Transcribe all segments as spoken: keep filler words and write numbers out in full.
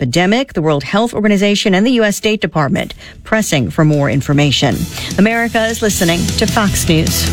epidemic. The World Health Organization and the U S State Department pressing for more information. America is listening to Fox News.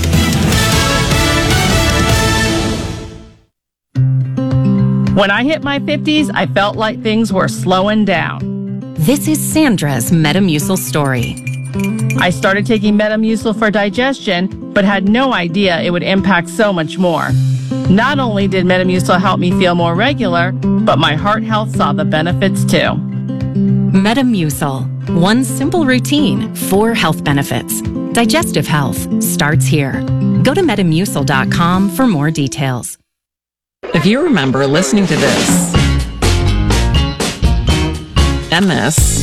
When I hit my fifties, I felt like things were slowing down. This is Sandra's Metamucil story. I started taking Metamucil for digestion, but had no idea it would impact so much more. Not only did Metamucil help me feel more regular, but my heart health saw the benefits too. Metamucil. One simple routine, four health benefits. Digestive health starts here. Go to metamucil dot com for more details. If you remember listening to this, and this,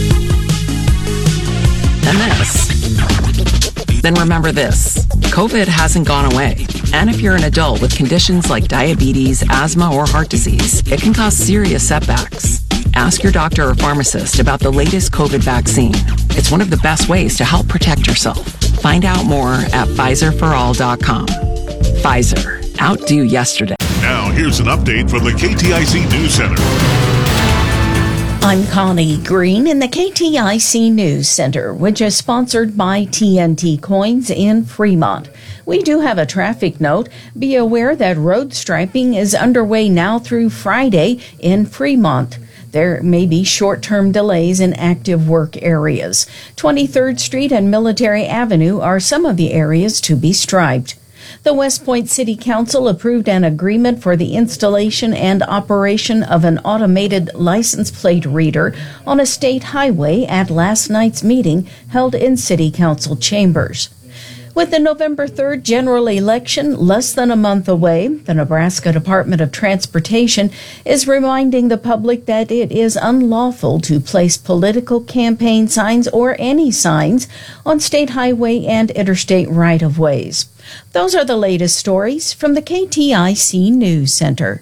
and this, then remember this. COVID hasn't gone away. And if you're an adult with conditions like diabetes, asthma, or heart disease, it can cause serious setbacks. Ask your doctor or pharmacist about the latest COVID vaccine. It's one of the best ways to help protect yourself. Find out more at Pfizer for all dot com. Pfizer. Outdo yesterday. Now, here's an update from the K T I C News Center. I'm Connie Green in the K T I C News Center, which is sponsored by T N T Coins in Fremont. We do have a traffic note. Be aware that road striping is underway now through Friday in Fremont. There may be short-term delays in active work areas. twenty-third Street and Military Avenue are some of the areas to be striped. The West Point City Council approved an agreement for the installation and operation of an automated license plate reader on a state highway at last night's meeting held in City Council chambers. With the November third general election less than a month away, the Nebraska Department of Transportation is reminding the public that it is unlawful to place political campaign signs or any signs on state highway and interstate right-of-ways. Those are the latest stories from the K T I C News Center.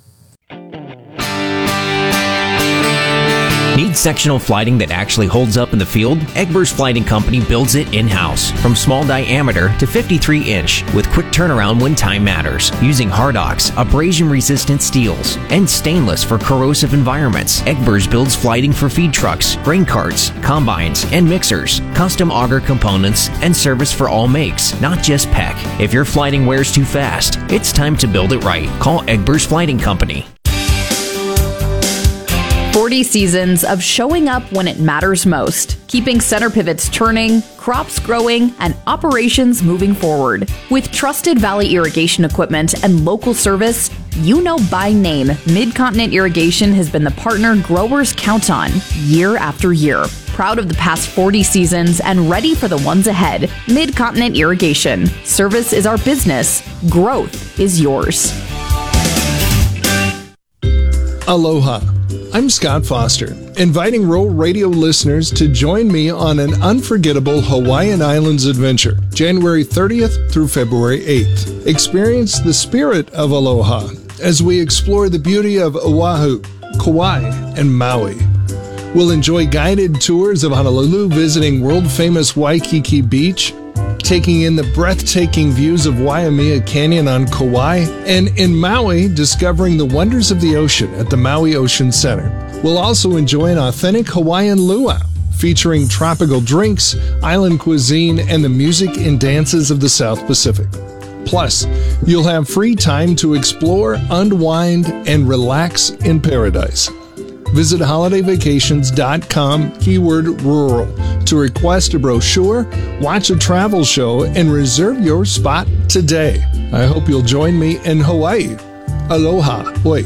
Need sectional flighting that actually holds up in the field? Egbers Flighting Company builds it in-house, from small diameter to fifty-three inch, with quick turnaround when time matters, using Hardox, abrasion-resistant steels, and stainless for corrosive environments. Egbers builds flighting for feed trucks, grain carts, combines, and mixers, custom auger components, and service for all makes, not just P E C. If your flighting wears too fast, it's time to build it right. Call Egbers Flighting Company. forty seasons of showing up when it matters most, keeping center pivots turning, crops growing, and operations moving forward. With trusted Valley irrigation equipment and local service, you know by name, Mid-Continent Irrigation has been the partner growers count on year after year. Proud of the past forty seasons and ready for the ones ahead. Mid-Continent Irrigation. Service is our business. Growth is yours. Aloha. I'm Scott Foster, inviting Rural Radio listeners to join me on an unforgettable Hawaiian Islands adventure, January thirtieth through February eighth. Experience the spirit of aloha as we explore the beauty of Oahu, Kauai, and Maui. We'll enjoy guided tours of Honolulu, visiting world-famous Waikiki Beach, taking in the breathtaking views of Waimea Canyon on Kauai, and in Maui, discovering the wonders of the ocean at the Maui Ocean Center. We'll also enjoy an authentic Hawaiian luau, featuring tropical drinks, island cuisine, and the music and dances of the South Pacific. Plus, you'll have free time to explore, unwind, and relax in paradise. Visit holiday vacations dot com, keyword rural, to request a brochure, watch a travel show, and reserve your spot today. I hope you'll join me in Hawaii. Aloha. Hoi.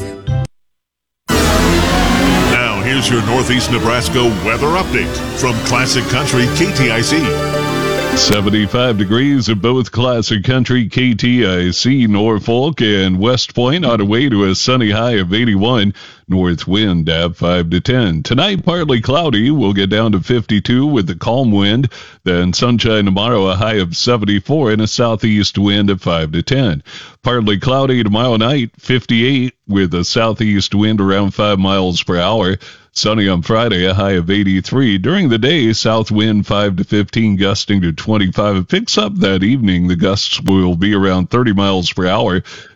Now, here's your Northeast Nebraska weather update from Classic Country K T I C. seventy-five degrees at both Classic Country, K T I C, Norfolk, and West Point, on the way to a sunny high of eighty-one. North wind at five to ten. Tonight, partly cloudy. We'll get down to fifty-two with the calm wind. Then sunshine tomorrow, a high of seventy-four, and a southeast wind at five to ten. Partly cloudy tomorrow night, fifty-eight, with a southeast wind around five miles per hour. Sunny on Friday, a high of eighty-three. During the day, south wind five to fifteen, gusting to twenty-five. It picks up that evening. The gusts will be around thirty miles per hour.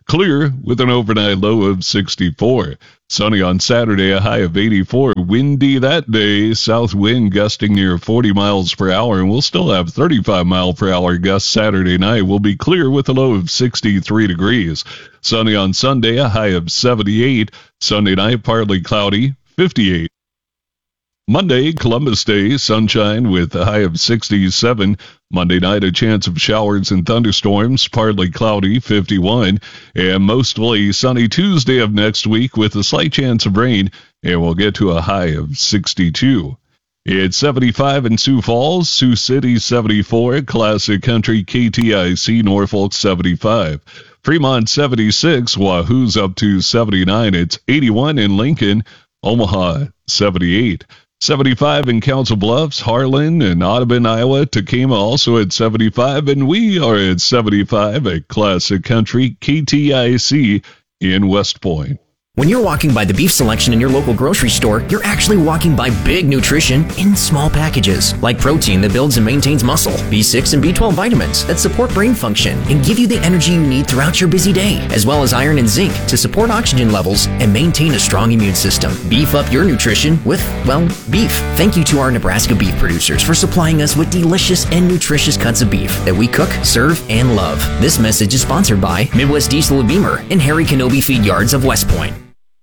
Clear with an overnight low of sixty-four. Sunny on Saturday, a high of eighty-four. Windy that day, south wind gusting near forty miles per hour, and we'll still have thirty-five mile per hour gusts Saturday night. We'll be clear with a low of sixty-three degrees. Sunny on Sunday, a high of seventy-eight. Sunday night, partly cloudy, fifty-eight. Monday, Columbus Day, sunshine with a high of sixty-seven. Monday night, a chance of showers and thunderstorms, partly cloudy, fifty-one. And mostly sunny Tuesday of next week with a slight chance of rain, and we'll get to a high of sixty-two. It's seventy-five in Sioux Falls, Sioux City seventy-four, Classic Country K T I C Norfolk seventy-five. Fremont seventy-six, Wahoo's up to seventy-nine. It's eighty-one in Lincoln, Omaha seventy-eight. seventy-five in Council Bluffs, Harlan, and Audubon, Iowa. Tacoma also at seventy-five, and we are at seventy-five at Classic Country K T I C in West Point. When you're walking by the beef selection in your local grocery store, you're actually walking by big nutrition in small packages, like protein that builds and maintains muscle, B six and B twelve vitamins that support brain function and give you the energy you need throughout your busy day, as well as iron and zinc to support oxygen levels and maintain a strong immune system. Beef up your nutrition with, well, beef. Thank you to our Nebraska beef producers for supplying us with delicious and nutritious cuts of beef that we cook, serve, and love. This message is sponsored by Midwest Diesel of Beamer and Harry Kenobi Feed Yards of West Point.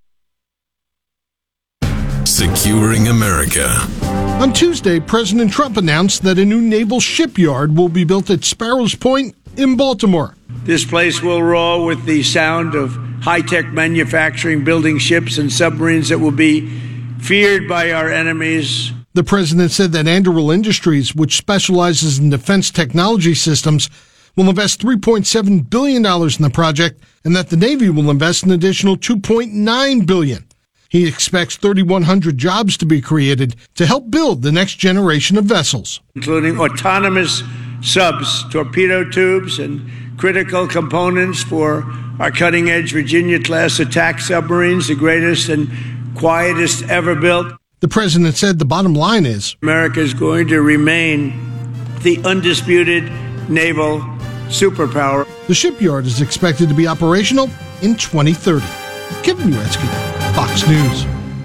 Securing America. On Tuesday, President Trump announced that a new naval shipyard will be built at Sparrows Point in Baltimore. This place will roar with the sound of high-tech manufacturing, building ships and submarines that will be feared by our enemies. The president said that Anduril Industries, which specializes in defense technology systems, will invest three point seven billion dollars in the project, and that the Navy will invest an additional two point nine billion dollars. He expects thirty-one hundred jobs to be created to help build the next generation of vessels, including autonomous subs, torpedo tubes, and critical components for our cutting-edge Virginia-class attack submarines, the greatest and quietest ever built. The president said the bottom line is America is going to remain the undisputed naval superpower. The shipyard is expected to be operational in twenty thirty. Kevin Uetsky, Fox News.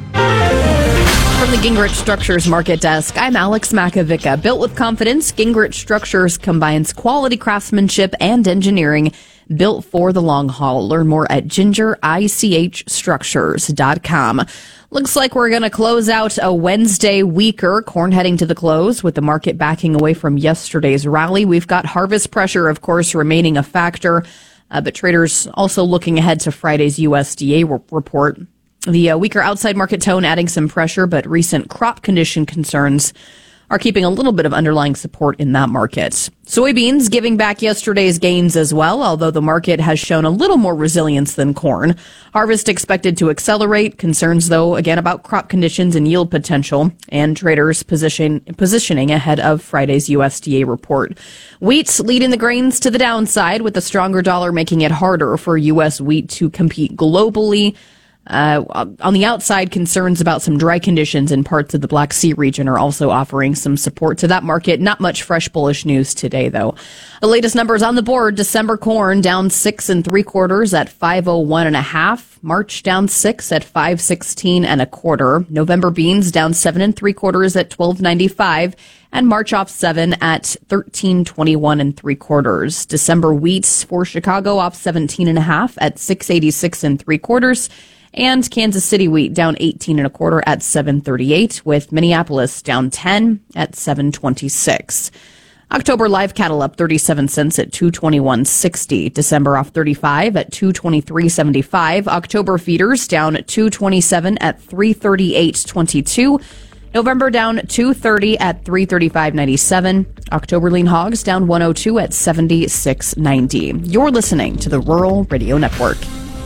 From the Gingrich Structures Market Desk, I'm Alex Makovica. Built with confidence, Gingrich Structures combines quality craftsmanship and engineering built for the long haul. Learn more at ginger ich structures dot com. Looks like we're going to close out a Wednesday weaker. Corn heading to the close with the market backing away from yesterday's rally. We've got harvest pressure, of course, remaining a factor. Uh, but traders also looking ahead to Friday's U S D A report. The uh, weaker outside market tone adding some pressure, but recent crop condition concerns are keeping a little bit of underlying support in that market. Soybeans giving back yesterday's gains as well, although the market has shown a little more resilience than corn. Harvest expected to accelerate. Concerns, though, again about crop conditions and yield potential, and traders position, positioning ahead of Friday's U S D A report. Wheat leading the grains to the downside, with a stronger dollar making it harder for U S wheat to compete globally. Uh, on the outside, concerns about some dry conditions in parts of the Black Sea region are also offering some support to that market. Not much fresh bullish news today, though. The latest numbers on the board: December corn down six and three quarters at five oh one and a half. March down six at five sixteen and a quarter. November beans down seven and three quarters at twelve ninety-five, and March off seven at thirteen twenty-one and three quarters. December wheat for Chicago off seventeen and a half at six eighty-six and three quarters. And Kansas City wheat down eighteen and a quarter at seven thirty-eight, with Minneapolis down ten at seven twenty-six. October live cattle up thirty-seven cents at two twenty-one sixty. December off thirty-five at two twenty-three seventy-five. October feeders down two twenty-seven at three thirty-eight twenty-two. November down two thirty at three thirty-five ninety-seven. October lean hogs down one oh two at seventy-six ninety. You're listening to the Rural Radio Network.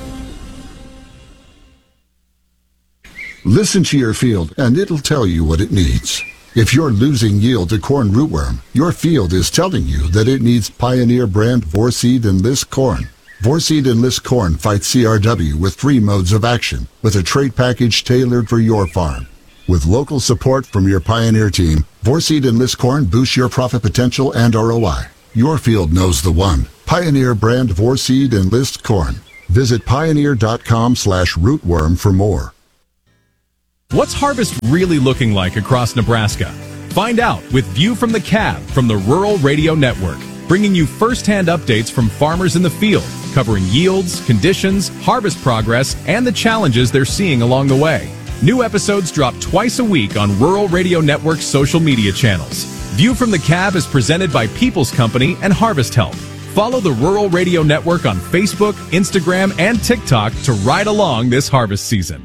Listen to your field, and it'll tell you what it needs. If you're losing yield to corn rootworm, your field is telling you that it needs Pioneer brand Vorseed Enlist corn. Vorseed Enlist corn fights C R W with three modes of action, with a trait package tailored for your farm. With local support from your Pioneer team, Vorseed Enlist corn boosts your profit potential and R O I. Your field knows the one. Pioneer brand Vorseed Enlist corn. Visit pioneer.com slash rootworm for more. What's harvest really looking like across Nebraska? Find out with View from the Cab from the Rural Radio Network, bringing you first-hand updates from farmers in the field, covering yields, conditions, harvest progress, and the challenges they're seeing along the way. New episodes drop twice a week on Rural Radio Network's social media channels. View from the Cab is presented by People's Company and Harvest Help. Follow the Rural Radio Network on Facebook, Instagram, and TikTok to ride along this harvest season.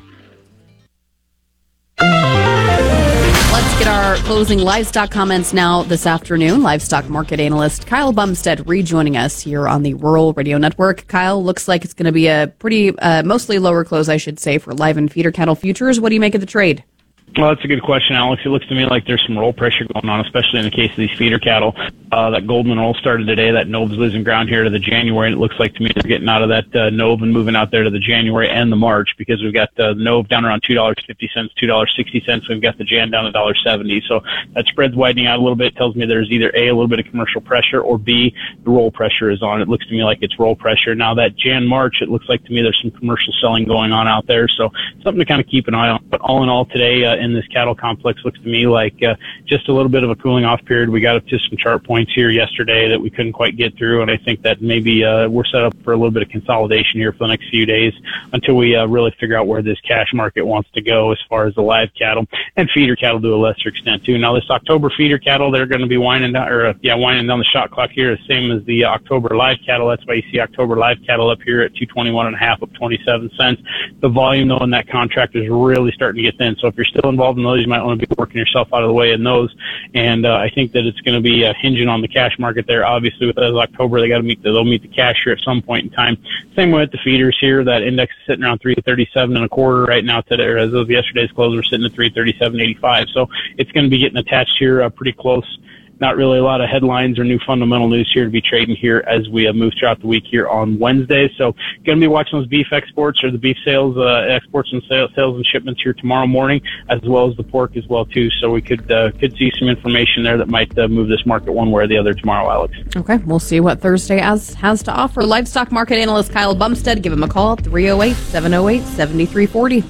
Let's get our closing livestock comments now this afternoon. Livestock market analyst Kyle Bumstead rejoining us here on the Rural Radio Network. Kyle, looks like it's going to be a pretty, uh, mostly lower close, I should say, for live and feeder cattle futures. What do you make of the trade? Well, that's a good question, Alex. It looks to me like there's some roll pressure going on, especially in the case of these feeder cattle. Uh, that Goldman roll started today. That Nove's losing ground here to the January. And it looks like to me they're getting out of that uh, Nove and moving out there to the January and the March, because we've got uh, Nove down around two dollars and fifty cents, two dollars and sixty cents. We've got the Jan down to one dollar seventy. So that spread's widening out a little bit. It tells me there's either A, a little bit of commercial pressure, or B, the roll pressure is on. It looks to me like it's roll pressure. Now that Jan March, it looks like to me there's some commercial selling going on out there. So something to kind of keep an eye on. But all in all today uh, in this cattle complex, looks to me like uh, just a little bit of a cooling off period. We got up to some chart points here yesterday that we couldn't quite get through, and I think that maybe uh, we're set up for a little bit of consolidation here for the next few days until we uh, really figure out where this cash market wants to go as far as the live cattle and feeder cattle to a lesser extent too. Now this October feeder cattle, they're going to be winding down, or uh, yeah, winding down the shot clock here, the same as the uh, October live cattle. That's why you see October live cattle up here at two twenty-one and a half, up twenty-seven cents. The volume though in that contract is really starting to get thin. So if you're still involved in those, you might want to be working yourself out of the way in those. And uh, I think that it's going to be uh, hinging on the cash market there. Obviously, with uh, October, they got to meet the, they'll meet the cash here at some point in time. Same way with the feeders here. That index is sitting around three thirty-seven and a quarter right now today, or as of yesterday's close, we're sitting at three thirty-seven eighty-five. So it's going to be getting attached here uh, pretty close. Not really a lot of headlines or new fundamental news here to be trading here as we uh, move throughout the week here on Wednesday. So going to be watching those beef exports, or the beef sales, uh, exports and sales, sales and shipments here tomorrow morning, as well as the pork as well too. So we could uh, could see some information there that might uh, move this market one way or the other tomorrow, Alex. Okay, we'll see what Thursday has, has to offer. Livestock market analyst Kyle Bumstead, give him a call at three oh eight, seven oh eight, seven three four oh.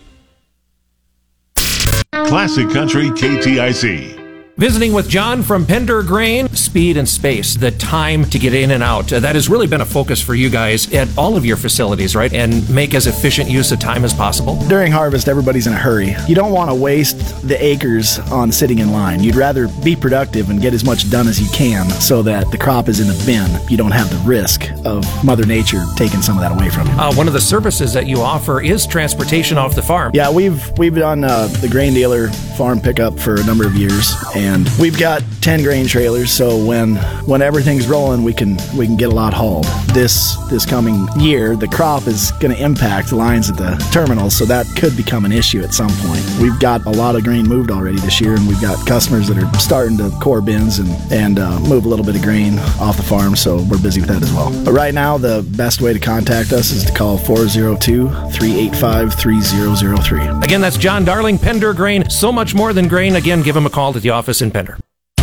Classic Country K T I C. Visiting with John from Pender Grain. Speed and space, the time to get in and out. Uh, that has really been a focus for you guys at all of your facilities, right? And make as efficient use of time as possible. During harvest, everybody's in a hurry. You don't want to waste the acres on sitting in line. You'd rather be productive and get as much done as you can so that the crop is in the bin. You don't have the risk of Mother Nature taking some of that away from you. Uh, one of the services that you offer is transportation off the farm. Yeah, we've we've done uh, the grain dealer farm pickup for a number of years. And we've got ten grain trailers, so when when everything's rolling, we can we can get a lot hauled. This this coming year, the crop is going to impact lines at the terminals, so that could become an issue at some point. We've got a lot of grain moved already this year, and we've got customers that are starting to core bins and and uh, move a little bit of grain off the farm, so we're busy with that as well. But right now, the best way to contact us is to call four oh two, three eight five, three oh oh three. Again, that's John Darling, Pender Grain. So much more than grain. Again, give him a call at the office in Pender.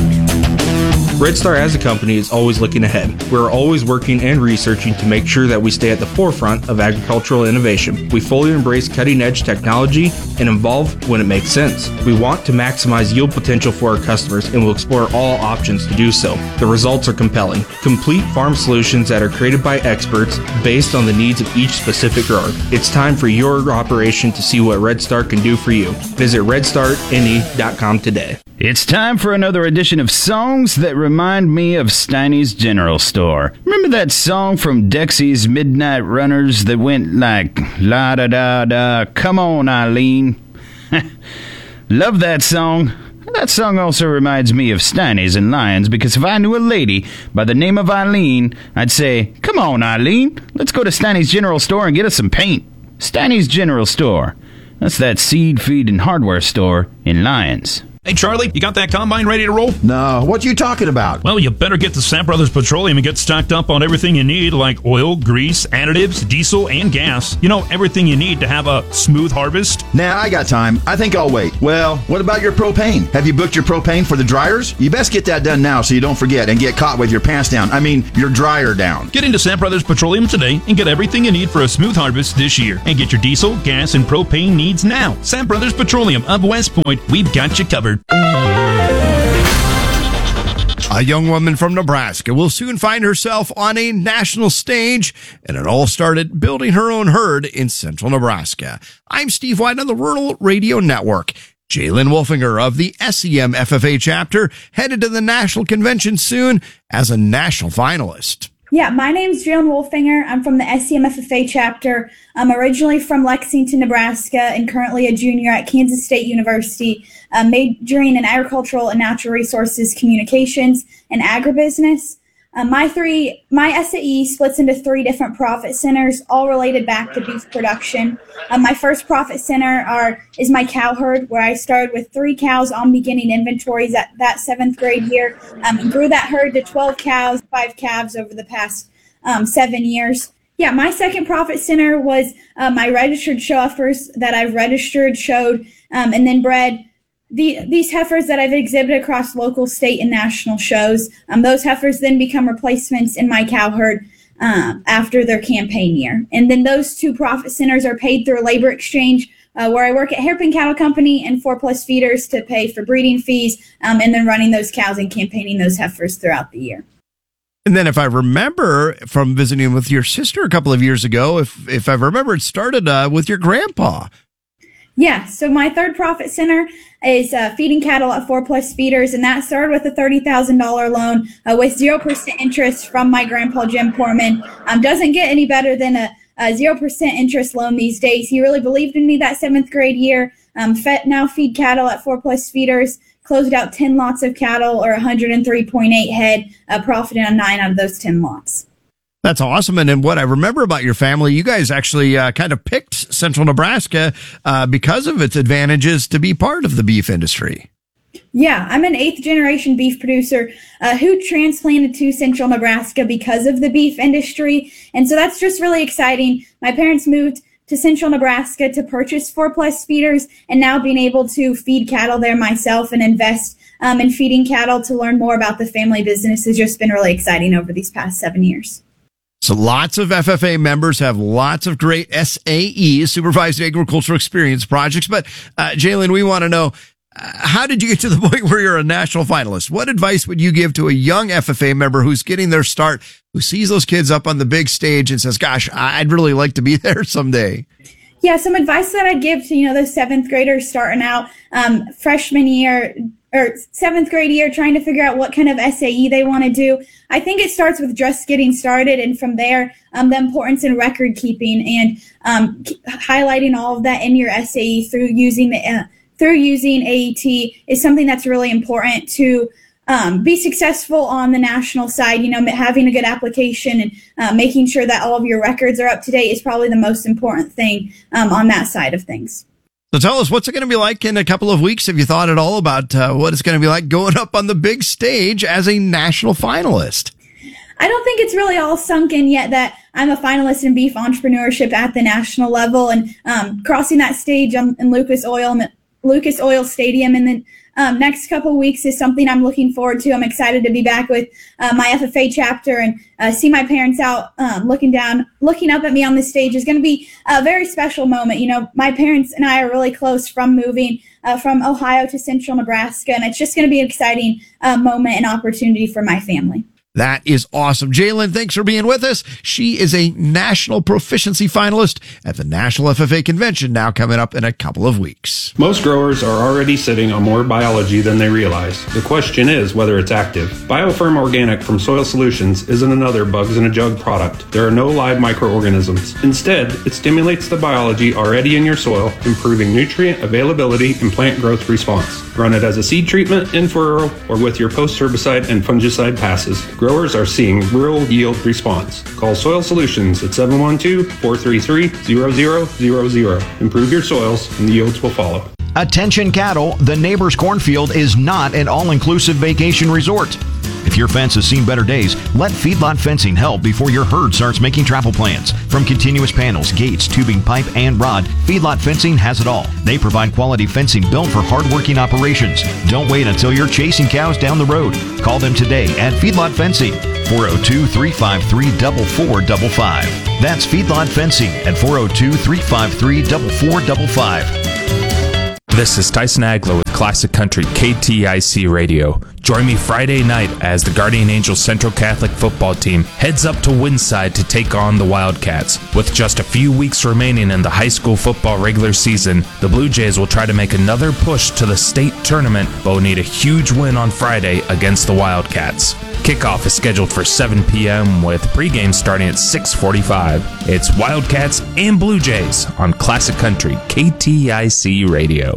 Red Star as a company is always looking ahead. We're always working and researching to make sure that we stay at the forefront of agricultural innovation. We fully embrace cutting-edge technology and evolve when it makes sense. We want to maximize yield potential for our customers and will explore all options to do so. The results are compelling. Complete farm solutions that are created by experts based on the needs of each specific grower. It's time for your operation to see what Red Star can do for you. Visit red star n e dot com today. It's time for another edition of Songs That Remind Me of Steiny's General Store. Remember that song from Dexy's Midnight Runners that went like, la-da-da-da, come on, Eileen. Love that song. That song also reminds me of Steiny's and Lions, because if I knew a lady by the name of Eileen, I'd say, come on, Eileen, let's go to Steiny's General Store and get us some paint. Steiny's General Store. That's that seed, feed, and hardware store in Lyons. Hey, Charlie, you got that combine ready to roll? No, what you talking about? Well, you better get to Sam Brothers Petroleum and get stocked up on everything you need, like oil, grease, additives, diesel, and gas. You know, everything you need to have a smooth harvest. Nah, I got time. I think I'll wait. Well, what about your propane? Have you booked your propane for the dryers? You best get that done now so you don't forget and get caught with your pants down. I mean, your dryer down. Get into Sam Brothers Petroleum today and get everything you need for a smooth harvest this year. And get your diesel, gas, and propane needs now. Sam Brothers Petroleum of West Point. We've got you covered. A young woman from Nebraska will soon find herself on a national stage, and it all started building her own herd in central Nebraska. I'm Steve White on the Rural Radio Network. Jalen Wolfinger of the S E M F F A chapter headed to the national convention soon as a national finalist. Yeah, my name's Jalen Wolfinger. I'm from the S E M F F A chapter. I'm originally from Lexington, Nebraska, and currently a junior at Kansas State University, uh, majoring in agricultural and natural resources, communications, and agribusiness. Uh, my three, my S A E splits into three different profit centers, all related back to beef production. Uh, my first profit center are is my cow herd, where I started with three cows on beginning inventories at that seventh grade year, um, and grew that herd to twelve cows, five calves over the past um, seven years. Yeah, my second profit center was uh, my registered show heifers that I've registered, showed, um, and then bred. The, these heifers that I've exhibited across local, state, and national shows, um, those heifers then become replacements in my cow herd um, after their campaign year. And then those two profit centers are paid through a labor exchange uh, where I work at Hairpin Cattle Company and Four Plus Feeders to pay for breeding fees um, and then running those cows and campaigning those heifers throughout the year. And then if I remember from visiting with your sister a couple of years ago, if, if I remember, it started uh, with your grandpa. Yeah, so my third profit center is uh, feeding cattle at Four Plus Feeders, and that started with a thirty thousand dollars loan uh, with zero percent interest from my grandpa, Jim Portman. Um, doesn't get any better than a, a zero percent interest loan these days. He really believed in me that seventh grade year. Um, fed, now feed cattle at Four Plus Feeders, closed out ten lots of cattle, or one hundred three point eight head, uh, profiting on nine out of those ten lots. That's awesome. And then what I remember about your family, you guys actually uh, kind of picked central Nebraska uh, because of its advantages to be part of the beef industry. Yeah, I'm an eighth generation beef producer uh, who transplanted to central Nebraska because of the beef industry. And so that's just really exciting. My parents moved to central Nebraska to purchase Four Plus Feeders, and now being able to feed cattle there myself and invest um, in feeding cattle to learn more about the family business has just been really exciting over these past seven years. So lots of F F A members have lots of great S A Es, Supervised Agricultural Experience projects. But, uh, Jalen, we want to know, uh, how did you get to the point where you're a national finalist? What advice would you give to a young F F A member who's getting their start, who sees those kids up on the big stage and says, gosh, I'd really like to be there someday? Yeah, some advice that I'd give to, you know, those seventh graders starting out, um, freshman year, or seventh grade year, trying to figure out what kind of S A E they want to do. I think it starts with just getting started, and from there, um, the importance in record keeping and um, highlighting all of that in your S A E through using the uh, through using A E T is something that's really important to um, be successful on the national side. You know, having a good application and uh, making sure that all of your records are up to date is probably the most important thing um, on that side of things. So tell us, what's it going to be like in a couple of weeks? Have you thought at all about uh, what it's going to be like going up on the big stage as a national finalist? I don't think it's really all sunk in yet that I'm a finalist in beef entrepreneurship at the national level, and um, crossing that stage in Lucas Oil, Lucas Oil Stadium in the um, next couple of weeks is something I'm looking forward to. I'm excited to be back with uh, my F F A chapter and uh, see my parents out um, looking down, looking up at me on the stage is going to be a very special moment. You know, my parents and I are really close from moving uh, from Ohio to central Nebraska, and it's just going to be an exciting uh, moment and opportunity for my family. That is awesome. Jalen, thanks for being with us. She is a national proficiency finalist at the National F F A Convention, now coming up in a couple of weeks. Most growers are already sitting on more biology than they realize. The question is whether it's active. BioFirm Organic from Soil Solutions isn't another bugs in a jug product. There are no live microorganisms. Instead, it stimulates the biology already in your soil, improving nutrient availability and plant growth response. Run it as a seed treatment, in furrow, or with your post-herbicide and fungicide passes. Growers are seeing real yield response. Call Soil Solutions at seven one two, four three three, zero zero zero zero. Improve your soils and the yields will follow. Attention cattle, the neighbor's cornfield is not an all-inclusive vacation resort. If your fence has seen better days, let Feedlot Fencing help before your herd starts making travel plans. From continuous panels, gates, tubing, pipe, and rod, Feedlot Fencing has it all. They provide quality fencing built for hard-working operations. Don't wait until you're chasing cows down the road. Call them today at Feedlot Fencing, four oh two, three five three, four four five five. That's Feedlot Fencing at four oh two, three five three, four four five five. This is Tyson Agler with Classic Country K T I C Radio. Join me Friday night as the Guardian Angels Central Catholic football team heads up to Windside to take on the Wildcats. With just a few weeks remaining in the high school football regular season, the Blue Jays will try to make another push to the state tournament, but will need a huge win on Friday against the Wildcats. Kickoff is scheduled for seven p.m. with pregame starting at six forty-five. It's Wildcats and Blue Jays on Classic Country K T I C Radio.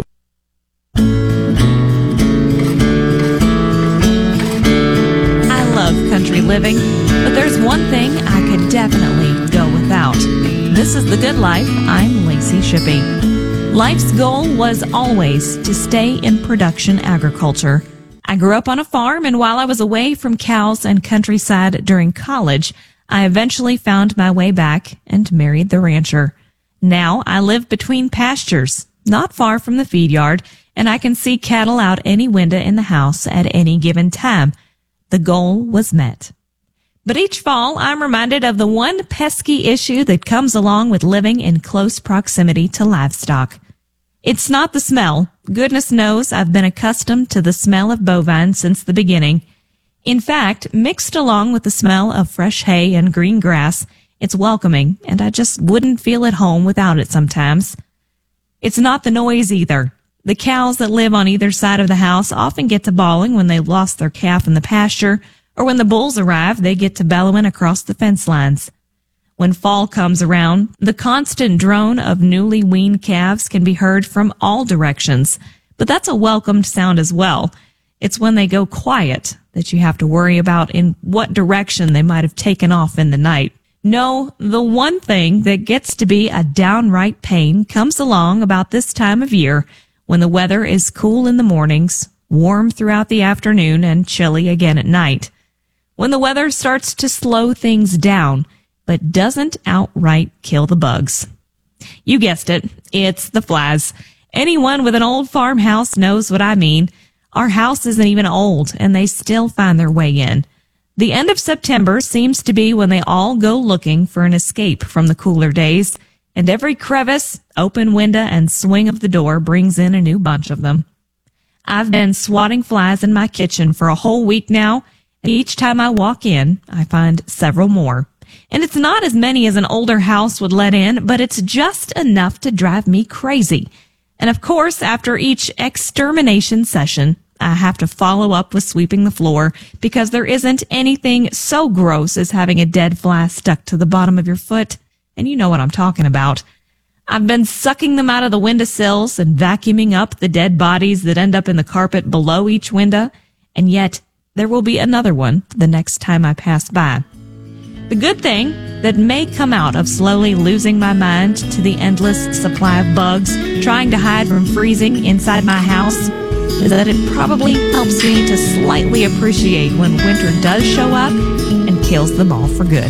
I love country living, but there's one thing I could definitely go without. This is The Good Life. I'm Lacey Shippey. Life's goal was always to stay in production agriculture. I grew up on a farm, and while I was away from cows and countryside during college, I eventually found my way back and married the rancher. Now I live between pastures, not far from the feed yard, and I can see cattle out any window in the house at any given time. The goal was met. But each fall, I'm reminded of the one pesky issue that comes along with living in close proximity to livestock. It's not the smell. Goodness knows I've been accustomed to the smell of bovine since the beginning. In fact, mixed along with the smell of fresh hay and green grass, it's welcoming, and I just wouldn't feel at home without it sometimes. It's not the noise either. The cows that live on either side of the house often get to bawling when they've lost their calf in the pasture, or when the bulls arrive, they get to bellowing across the fence lines. When fall comes around, the constant drone of newly weaned calves can be heard from all directions, but that's a welcomed sound as well. It's when they go quiet that you have to worry about in what direction they might have taken off in the night. No, the one thing that gets to be a downright pain comes along about this time of year, when the weather is cool in the mornings, warm throughout the afternoon, and chilly again at night. When the weather starts to slow things down, but doesn't outright kill the bugs. You guessed it, it's the flies. Anyone with an old farmhouse knows what I mean. Our house isn't even old, and they still find their way in. The end of September seems to be when they all go looking for an escape from the cooler days, and every crevice, open window, and swing of the door brings in a new bunch of them. I've been swatting flies in my kitchen for a whole week now, and each time I walk in, I find several more. And it's not as many as an older house would let in, but it's just enough to drive me crazy. And of course, after each extermination session, I have to follow up with sweeping the floor, because there isn't anything so gross as having a dead fly stuck to the bottom of your foot. And you know what I'm talking about. I've been sucking them out of the windowsills and vacuuming up the dead bodies that end up in the carpet below each window, and yet there will be another one the next time I pass by. The good thing that may come out of slowly losing my mind to the endless supply of bugs trying to hide from freezing inside my house is that it probably helps me to slightly appreciate when winter does show up and kills them all for good.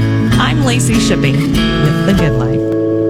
I'm Lacey Shippey with The Good Life.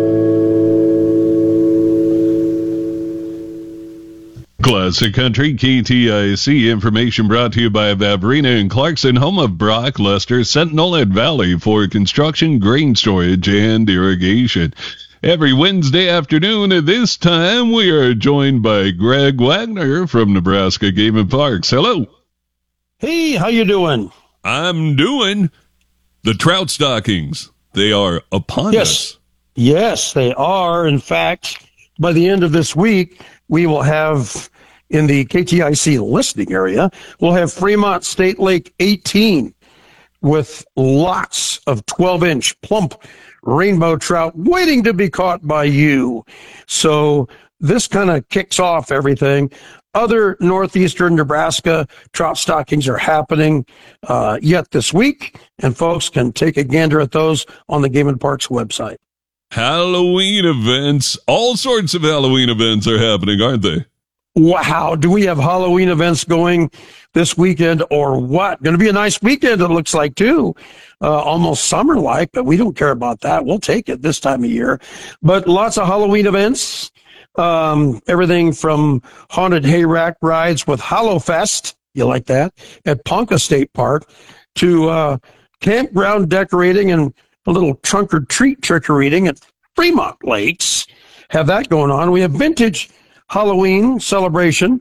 Classic Country K T I C information brought to you by Vavrina and Clarkson, home of Brock Lester, Sentinel and Valley for construction, grain storage, and irrigation. Every Wednesday afternoon at this time, we are joined by Greg Wagner from Nebraska Game and Parks. Hello. Hey, how you doing? I'm doing. The trout stockings, they are upon yes. us. Yes, they are. In fact, by the end of this week, we will have, in the K T I C listening area, we'll have Fremont State Lake eighteen with lots of twelve-inch plump rainbow trout waiting to be caught by you. So this kind of kicks off everything. Other northeastern Nebraska trout stockings are happening uh, yet this week, and folks can take a gander at those on the Game and Parks website. Halloween events. All sorts of Halloween events are happening, aren't they? Wow. Do we have Halloween events going this weekend or what? Going to be a nice weekend, it looks like, too. Uh, almost summer-like, but we don't care about that. We'll take it this time of year. But lots of Halloween events. Um, everything from haunted hayrack rides with Hallowfest, you like that, at Ponca State Park, to uh, campground decorating and a little trunk or treat trick-or-treating at Fremont Lakes. Have that going on. We have vintage Halloween celebration